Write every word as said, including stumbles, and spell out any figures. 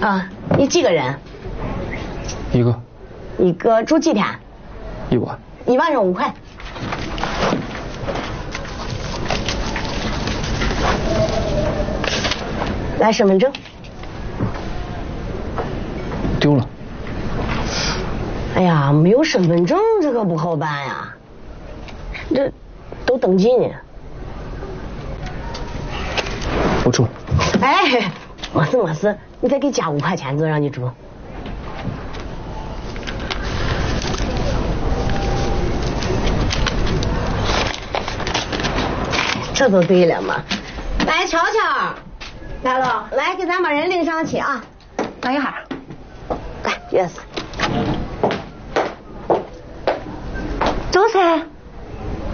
啊，你几个人？ 一个。 一个住几天？ 一晚。 一晚上五块。来身份证。 丢了。 哎呀，没有身份证这可不好办呀，这都登记呢。 我住。 哎，没事没事，你再给加五块钱就让你住。这就对了嘛。来，乔乔， 来了， 来给咱把人领上去啊。 等一下。 来，钥匙。 走噻。